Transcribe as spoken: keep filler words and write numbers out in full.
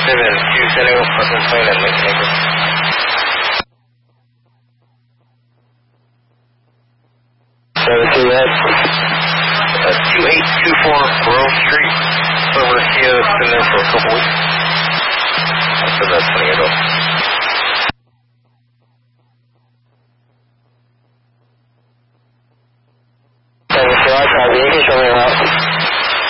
seven two San Diego, Parkland Plane at Lincoln Acres. seven two X. Uh, two eight two four Grove Street. Over here, it's been there for a couple weeks. I'll send that twenty-eight over. seven two X, I'll be show me out.